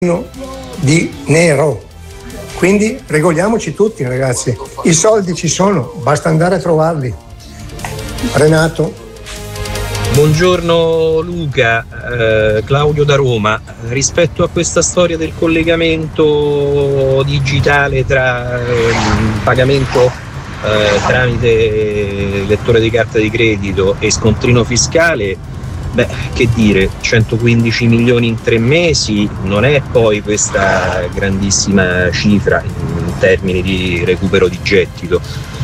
di nero. Quindi regoliamoci tutti, ragazzi. I soldi ci sono, basta andare a trovarli. Renato. Buongiorno Luca, Claudio da Roma. Rispetto a questa storia del collegamento digitale tra pagamento tramite lettore di carta di credito e scontrino fiscale, che dire, 115 milioni in 3 mesi non è poi questa grandissima cifra in termini di recupero di gettito.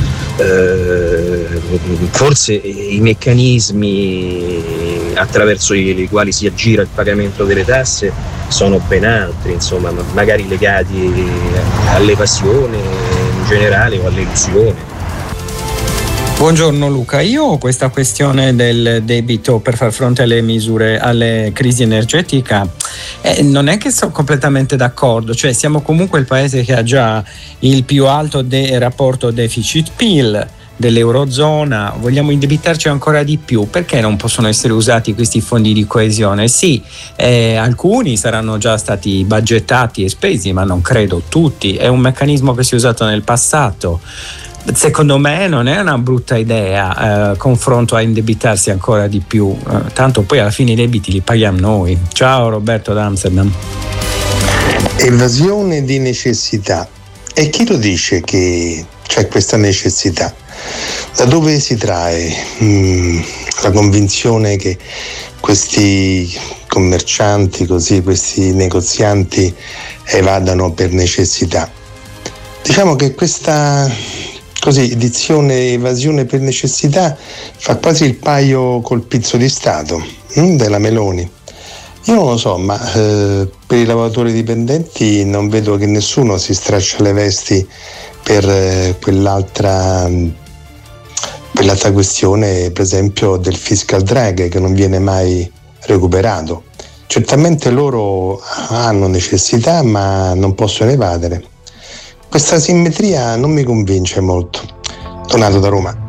Forse i meccanismi attraverso i quali si aggira il pagamento delle tasse sono ben altri, insomma, magari legati all'evasione in generale o all'elusione. Buongiorno Luca, io ho questa questione del debito per far fronte alle misure, alle crisi energetica, non è che sono completamente d'accordo, cioè siamo comunque il paese che ha già il più alto rapporto deficit-PIL dell'Eurozona, vogliamo indebitarci ancora di più, perché non possono essere usati questi fondi di coesione? Sì, alcuni saranno già stati budgettati e spesi, ma non credo tutti, è un meccanismo che si è usato nel passato. Secondo me non è una brutta idea confronto a indebitarsi ancora di più, tanto poi alla fine i debiti li paghiamo noi. Ciao Roberto da Amsterdam. Evasione di necessità. E chi lo dice che c'è questa necessità? Da dove si trae la convinzione che questi commercianti, questi negozianti evadano per necessità? Diciamo che questa edizione evasione per necessità fa quasi il paio col pizzo di Stato della Meloni. Io non lo so, ma per i lavoratori dipendenti non vedo che nessuno si straccia le vesti per quell'altra questione, per esempio del fiscal drag, che non viene mai recuperato. Certamente loro hanno necessità, ma non possono evadere. Questa simmetria non mi convince molto. Donato da Roma.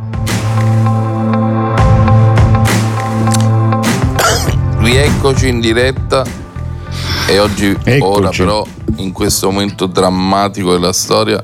Rieccoci in diretta e ora però, in questo momento drammatico della storia,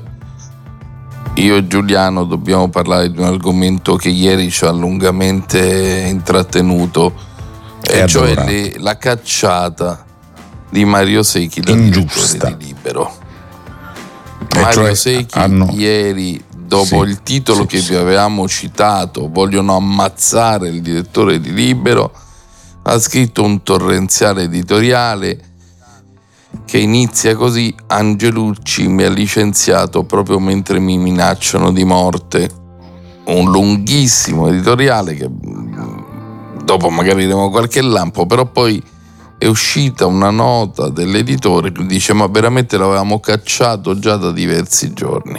io e Giuliano dobbiamo parlare di un argomento che ieri ci ha lungamente intrattenuto, e cioè la cacciata di Mario Secchi dal direttore di Libero. Mario Secchi ieri, dopo il titolo che vi avevamo citato, vogliono ammazzare il direttore di Libero, ha scritto un torrenziale editoriale che inizia così: Angelucci mi ha licenziato proprio mentre mi minacciano di morte. Un lunghissimo editoriale che dopo magari diremo qualche lampo, però poi è uscita una nota dell'editore che dice: ma veramente l'avevamo cacciato già da diversi giorni.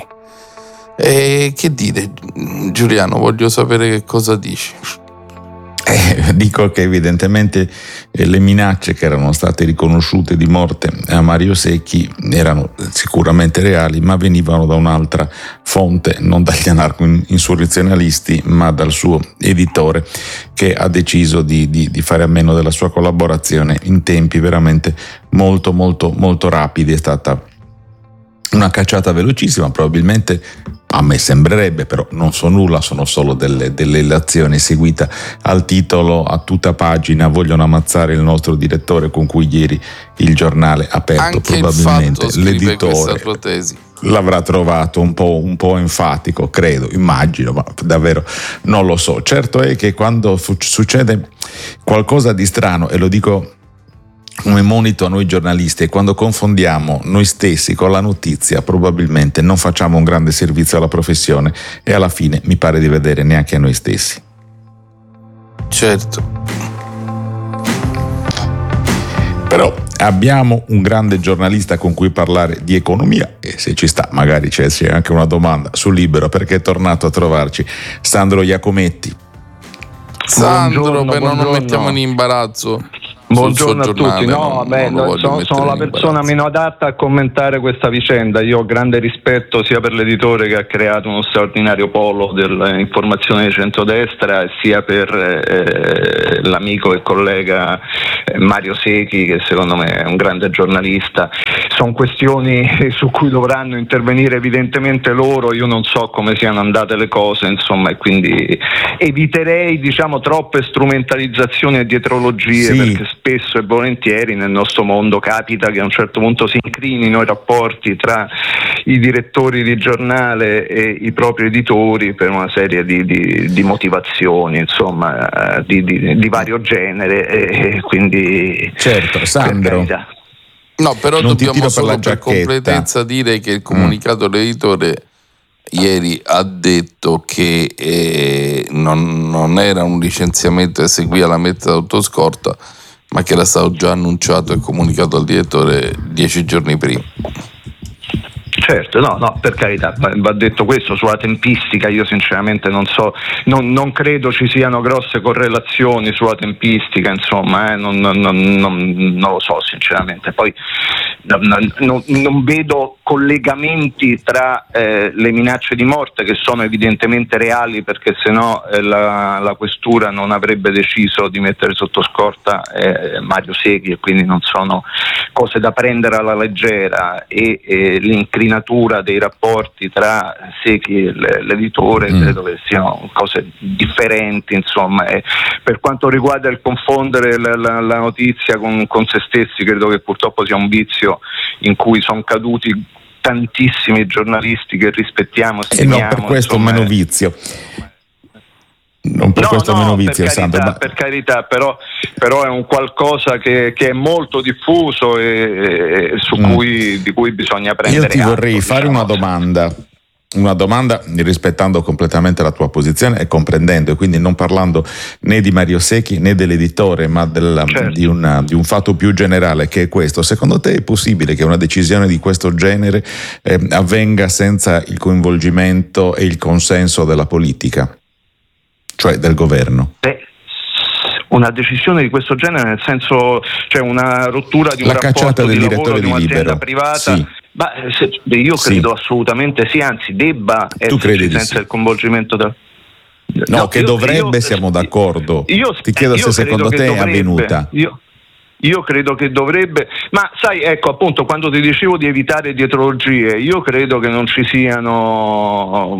E che dire, Giuliano, voglio sapere che cosa dici. Dico che evidentemente le minacce che erano state riconosciute di morte a Mario Secchi erano sicuramente reali, ma venivano da un'altra fonte, non dagli anarco-insurrezionalisti, ma dal suo editore, che ha deciso di fare a meno della sua collaborazione in tempi veramente molto molto molto rapidi. È stata una cacciata velocissima, probabilmente, a me sembrerebbe, però non so nulla, sono solo delle relazioni, seguita al titolo a tutta pagina: vogliono ammazzare il nostro direttore, con cui ieri il giornale ha aperto. Anche probabilmente l'editore l'avrà trovato un po' enfatico, credo, immagino, ma davvero non lo so. Certo è che quando succede qualcosa di strano, e lo dico come monito a noi giornalisti, e quando confondiamo noi stessi con la notizia, probabilmente non facciamo un grande servizio alla professione, e alla fine mi pare di vedere neanche a noi stessi. Certo. Però abbiamo un grande giornalista con cui parlare di economia, e se ci sta magari c'è anche una domanda su Libero, perché è tornato a trovarci Sandro Iacometti. Sandro, però non mettiamo in imbarazzo. Buongiorno a tutti. Sono la persona meno adatta a commentare questa vicenda. Io ho grande rispetto sia per l'editore che ha creato uno straordinario polo dell'informazione di centrodestra, sia per l'amico e collega Mario Secchi, che secondo me è un grande giornalista. Sono questioni su cui dovranno intervenire evidentemente loro. Io non so come siano andate le cose, insomma, e quindi eviterei, troppe strumentalizzazioni e dietrologie, perché spesso e volentieri nel nostro mondo capita che a un certo punto si incrinino i rapporti tra i direttori di giornale e i propri editori per una serie di motivazioni, insomma, di vario genere, e quindi certo. Sandro, no, però dobbiamo solo per completezza dire che il comunicato dell'editore ieri ha detto che non era un licenziamento che seguiva la meta d'autoscorta, ma che era stato già annunciato e comunicato al direttore 10 giorni prima. Certo, no, per carità, va detto questo. Sulla tempistica io sinceramente non so, non credo ci siano grosse correlazioni sulla tempistica, insomma, non lo so sinceramente. Poi non vedo collegamenti tra le minacce di morte, che sono evidentemente reali, perché sennò la questura non avrebbe deciso di mettere sotto scorta Mario Secchi, e quindi non sono cose da prendere alla leggera, e l'incriminatura dei rapporti tra Secchi e l'editore credo che siano cose differenti, insomma. E per quanto riguarda il confondere la notizia con se stessi, credo che purtroppo sia un vizio in cui sono caduti tantissimi giornalisti che rispettiamo, stimiamo, non per questo insomma, meno vizio. Non per questo meno vizio, Sandro. Per carità, però è un qualcosa che è molto diffuso e di cui bisogna prendere atto. Io ti vorrei fare una domanda, rispettando completamente la tua posizione e comprendendo, e quindi non parlando né di Mario Secchi né dell'editore, ma certo, di un fatto più generale, che è questo. Secondo te è possibile che una decisione di questo genere avvenga senza il coinvolgimento e il consenso della politica, cioè del governo? Una decisione di questo genere, nel senso, cioè una rottura di un rapporto di lavoro di un'azienda privata, sì. Io credo assolutamente sì, anzi debba esserci senza il coinvolgimento del... No, che dovrebbe, siamo d'accordo. Ti chiedo se secondo te è avvenuta. Io credo che dovrebbe, ma sai, ecco, appunto, quando ti dicevo di evitare dietrologie, io credo che non ci siano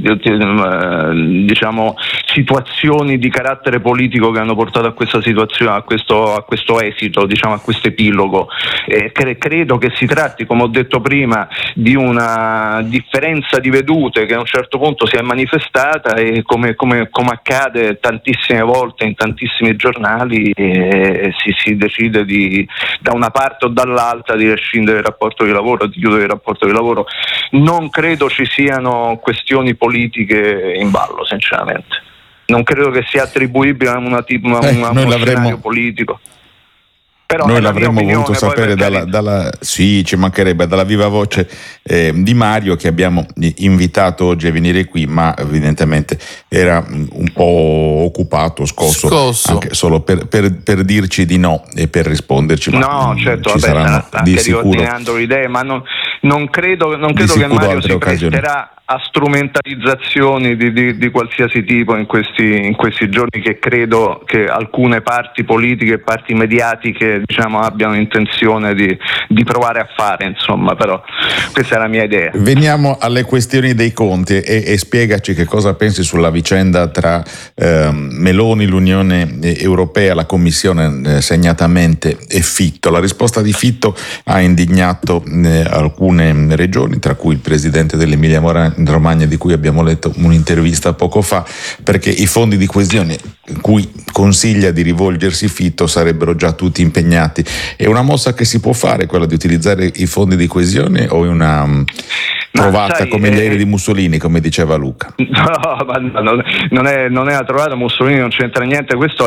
situazioni di carattere politico che hanno portato a questa situazione, a questo esito, a questo epilogo. Credo che si tratti, come ho detto prima, di una differenza di vedute che a un certo punto si è manifestata, e come accade tantissime volte in tantissimi giornali, si decide da una parte o dall'altra di rescindere il rapporto di lavoro, di chiudere il rapporto di lavoro. Non credo ci siano questioni politiche in ballo, sinceramente. Non credo che sia attribuibile a uno scenario politico. Però noi l'avremmo voluto sapere sì, ci mancherebbe, dalla viva voce di Mario, che abbiamo invitato oggi a venire qui, ma evidentemente era un po' occupato, scosso. Anche solo per dirci di no e per risponderci. No, certo, saranno anche riordinando le idee, ma non credo che Mario si presterà a strumentalizzazioni di qualsiasi tipo in questi giorni, che credo che alcune parti politiche e parti mediatiche abbiano intenzione di provare a fare, insomma. Però questa è la mia idea. Veniamo alle questioni dei conti e spiegaci che cosa pensi sulla vicenda tra Meloni, l'Unione Europea, la Commissione segnatamente, e Fitto. La risposta di Fitto ha indignato alcune regioni, tra cui il presidente dell'Emilia Romagna, di cui abbiamo letto un'intervista poco fa, perché i fondi di coesione cui consiglia di rivolgersi Fitto sarebbero già tutti impegnati. È una mossa che si può fare, quella di utilizzare i fondi di coesione, o è una trovata come gli aerei di Mussolini, come diceva Luca. No, non è la trovata Mussolini, non c'entra niente. Questo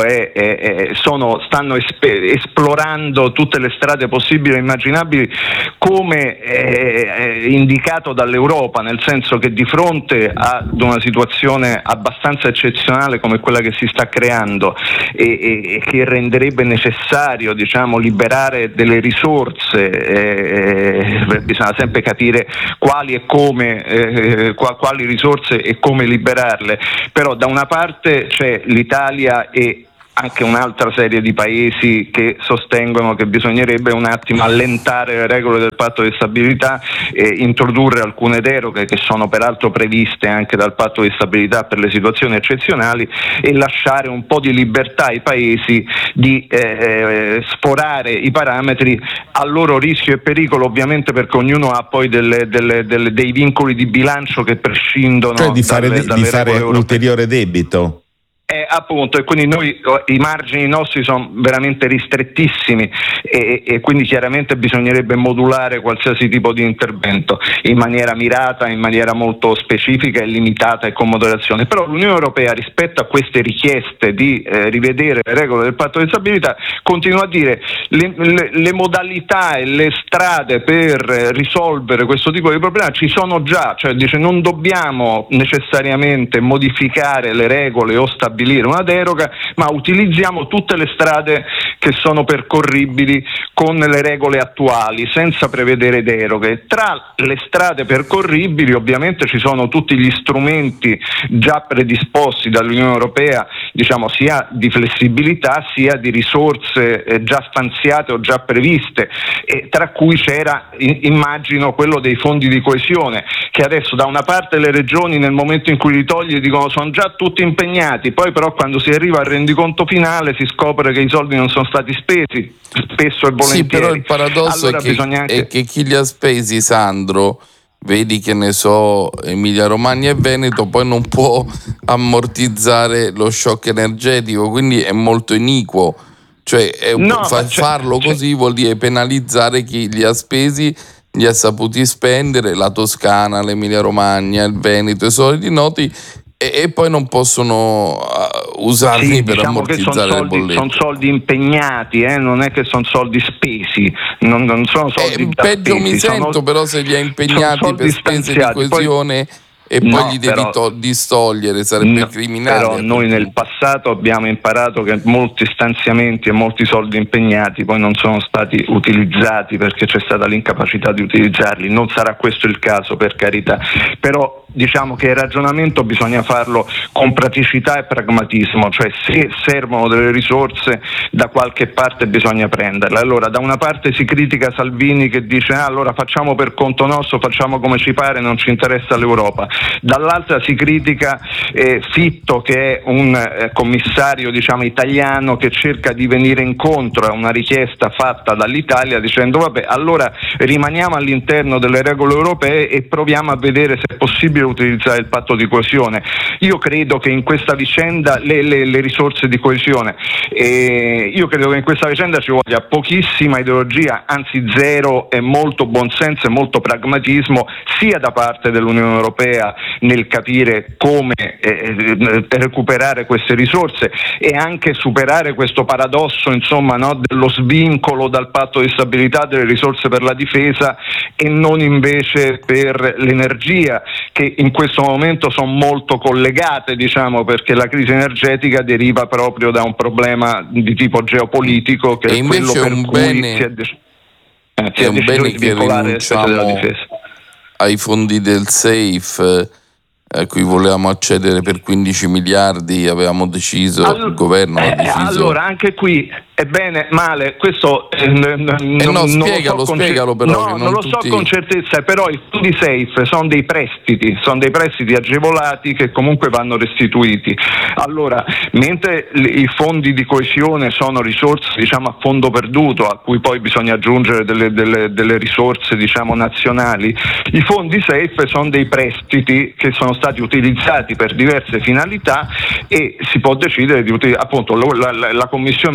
stanno esplorando tutte le strade possibili e immaginabili, come indicato dall'Europa, nel senso che di fronte ad una situazione abbastanza eccezionale come quella che si sta creando e che renderebbe necessario, diciamo, liberare delle risorse, bisogna sempre capire quali e come, quali risorse e come liberarle. Però da una parte c'è l'Italia e anche un'altra serie di paesi che sostengono che bisognerebbe un attimo allentare le regole del patto di stabilità e introdurre alcune deroghe che sono peraltro previste anche dal patto di stabilità per le situazioni eccezionali, e lasciare un po' di libertà ai paesi di sforare i parametri a loro rischio e pericolo, ovviamente, perché ognuno ha poi dei vincoli di bilancio che prescindono, cioè di fare ulteriore debito. Appunto, e quindi noi i margini nostri sono veramente ristrettissimi e quindi chiaramente bisognerebbe modulare qualsiasi tipo di intervento in maniera mirata, in maniera molto specifica e limitata e con moderazione. Però l'Unione Europea, rispetto a queste richieste di rivedere le regole del patto di stabilità, continua a dire le modalità e le strade per risolvere questo tipo di problema ci sono già, cioè dice non dobbiamo necessariamente modificare le regole o stabilire una deroga, ma utilizziamo tutte le strade che sono percorribili con le regole attuali, senza prevedere deroghe. Tra le strade percorribili ovviamente ci sono tutti gli strumenti già predisposti dall'Unione Europea, diciamo sia di flessibilità sia di risorse già stanziate o già previste, e tra cui c'era, immagino, quello dei fondi di coesione, che adesso da una parte le regioni nel momento in cui li togli dicono sono già tutti impegnati, poi però quando si arriva al rendiconto finale si scopre che i soldi non sono stati spesi, spesso e volentieri. Sì, però il paradosso allora è che chi li ha spesi, Sandro, vedi che ne so, Emilia Romagna e Veneto, poi non può ammortizzare lo shock energetico, quindi è molto iniquo. Cioè farlo così vuol dire penalizzare chi li ha spesi, li ha saputi spendere, la Toscana, l'Emilia Romagna, il Veneto, i soliti noti, e poi non possono usarli per ammortizzare le bollette. Sono soldi impegnati, non è che sono soldi spesi, non sono soldi peggio spesi, mi sento però se li ha impegnati per spese di coesione e poi gli devi distogliere, sarebbe criminale. Però noi nel passato abbiamo imparato che molti stanziamenti e molti soldi impegnati poi non sono stati utilizzati perché c'è stata l'incapacità di utilizzarli. Non sarà questo il caso, per carità, però diciamo che il ragionamento bisogna farlo con praticità e pragmatismo, cioè se servono delle risorse da qualche parte bisogna prenderle. Allora da una parte si critica Salvini che dice allora facciamo per conto nostro, facciamo come ci pare, non ci interessa l'Europa. Dall'altra si critica Fitto, che è un commissario, diciamo, italiano, che cerca di venire incontro a una richiesta fatta dall'Italia dicendo vabbè, allora rimaniamo all'interno delle regole europee e proviamo a vedere se è possibile utilizzare il patto di coesione. Io credo che in questa vicenda le risorse di coesione, io credo che in questa vicenda ci voglia pochissima ideologia, anzi zero, e molto buonsenso e molto pragmatismo sia da parte dell'Unione Europea nel capire come recuperare queste risorse e anche superare questo paradosso, insomma, no, dello svincolo dal patto di stabilità delle risorse per la difesa e non invece per l'energia, che in questo momento sono molto collegate, diciamo, perché la crisi energetica deriva proprio da un problema di tipo geopolitico, che è quello per cui si è deciso di vincolare le spese della difesa ai fondi del SAFE a cui volevamo accedere per 15 miliardi, avevamo deciso, il governo ha deciso. Allora anche qui è bene, male, questo spiegalo però. No, non lo so con certezza, però i fondi SAFE sono dei prestiti agevolati che comunque vanno restituiti. Allora, mentre i fondi di coesione sono risorse, diciamo, a fondo perduto, a cui poi bisogna aggiungere delle risorse, diciamo, nazionali, i fondi SAFE sono dei prestiti che sono stati utilizzati per diverse finalità e si può decidere di utilizzare, appunto la Commissione Europea ha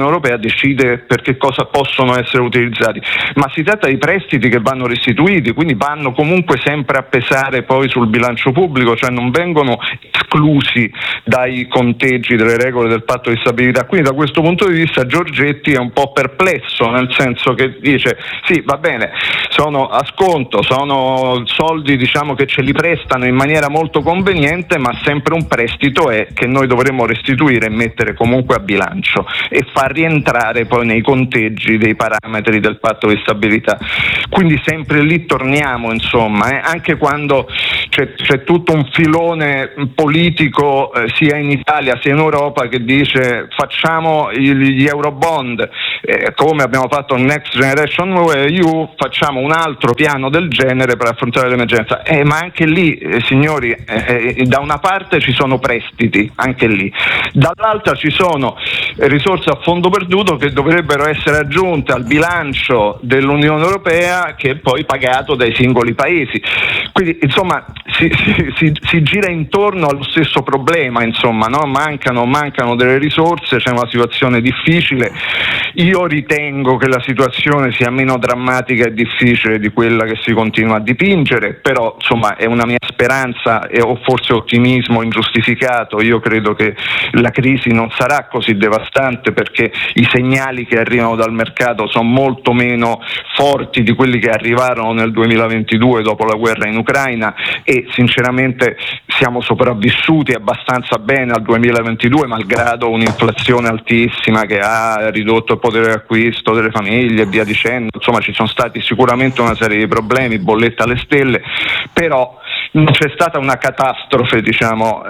decide per che cosa possono essere utilizzati, ma si tratta di prestiti che vanno restituiti, quindi vanno comunque sempre a pesare poi sul bilancio pubblico, cioè non vengono esclusi dai conteggi delle regole del patto di stabilità. Quindi da questo punto di vista Giorgetti è un po' perplesso, nel senso che dice sì, va bene, sono a sconto, sono soldi diciamo che ce li prestano in maniera molto conveniente, ma sempre un prestito è che noi dovremo restituire e mettere comunque a bilancio e far rientrare poi nei conteggi dei parametri del patto di stabilità. Quindi sempre lì torniamo, insomma, anche quando c'è tutto un filone politico sia in Italia sia in Europa che dice facciamo gli eurobond come abbiamo fatto Next Generation EU, facciamo un altro piano del genere per affrontare l'emergenza, ma anche lì signori, da una parte ci sono prestiti, anche lì, dall'altra ci sono risorse a fondo perduto che dovrebbero essere aggiunte al bilancio dell'Unione Europea, che è poi pagato dai singoli paesi. Quindi insomma si gira intorno allo stesso problema, insomma, no? Mancano delle risorse, c'è una situazione difficile. Io ritengo che la situazione sia meno drammatica e difficile di quella che si continua a dipingere, però insomma è una mia speranza o forse ottimismo ingiustificato. Io credo che la crisi non sarà così devastante perché i segnali che arrivano dal mercato sono molto meno forti di quelli che arrivarono nel 2022 dopo la guerra in Ucraina, e sinceramente siamo sopravvissuti abbastanza bene al 2022 malgrado un'inflazione altissima che ha ridotto il potere d'acquisto delle famiglie e via dicendo. Insomma, ci sono stati sicuramente una serie di problemi, bolletta alle stelle, però non c'è stata una catastrofe, diciamo,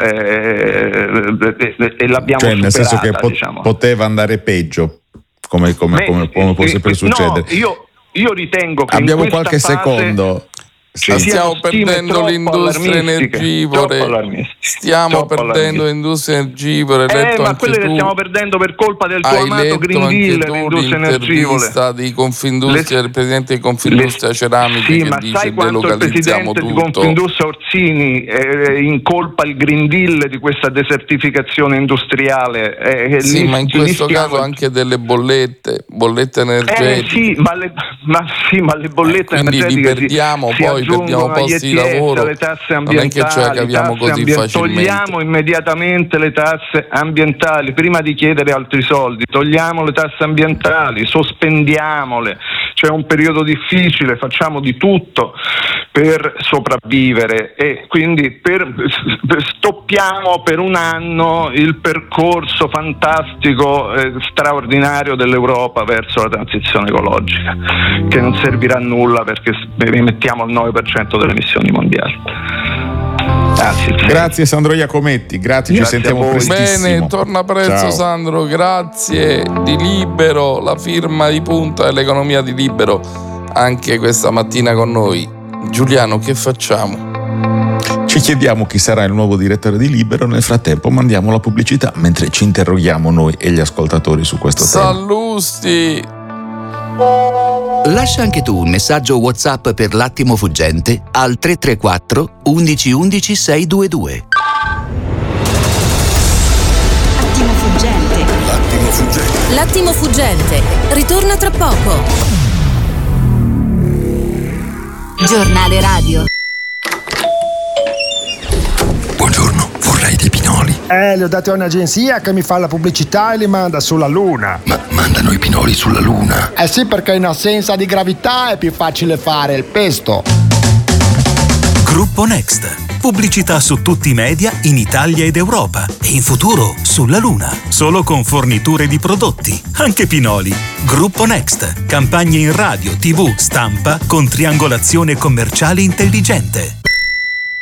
e l'abbiamo superata. Nel senso che diciamo. Poteva andare peggio, come può sempre succedere. No, io ritengo che abbiamo in qualche fase secondo. Stiamo perdendo l'industria energivore. Stiamo perdendo l'industria energivore. Ma quelle le stiamo perdendo per colpa del tuo amato Green Deal, l'industria energivore. Di Confindustria, del presidente di Confindustria Ceramica, sì, che ma dice sai quanto il delocalizziamo presidente tutto. di Confindustria Orsini incolpa il Green Deal di questa desertificazione industriale? Sì, ma in questo caso anche delle bollette energetiche. Sì, ma le bollette quindi energetiche li perdiamo, poi perdiamo posti di lavoro. Le tasse ambientali, non è che ce la caviamo così facilmente. Togliamo immediatamente le tasse ambientali prima di chiedere altri soldi. Togliamo le tasse ambientali, sospendiamole. C'è un periodo difficile, facciamo di tutto per sopravvivere e quindi stoppiamo per un anno il percorso fantastico, straordinario dell'Europa verso la transizione ecologica, che non servirà a nulla perché emettiamo il 9% delle emissioni mondiali. Grazie Sandro Iacometti, grazie, ci sentiamo prestissimo. Bene, torna presto. Ciao. Sandro, grazie. Di Libero, la firma di punta dell'economia di Libero anche questa mattina con noi. Giuliano, che facciamo? Ci chiediamo chi sarà il nuovo direttore di Libero. Nel frattempo mandiamo la pubblicità mentre ci interroghiamo noi e gli ascoltatori su questo tema. Sallusti! Lascia anche tu un messaggio WhatsApp per L'Attimo Fuggente al 334 11 11 622. Attimo Fuggente. L'attimo fuggente. L'attimo fuggente. Ritorna tra poco. Giornale radio. Buongiorno, vorrei dei pinoli. Li ho dati a un'agenzia che mi fa la pubblicità e li manda sulla Luna. Ma mandano i pinoli sulla Luna? Sì, perché in assenza di gravità è più facile fare il pesto. Gruppo Next. Pubblicità su tutti i media in Italia ed Europa e in futuro sulla Luna. Solo con forniture di prodotti, anche pinoli. Gruppo Next. Campagne in radio, TV, stampa con triangolazione commerciale intelligente.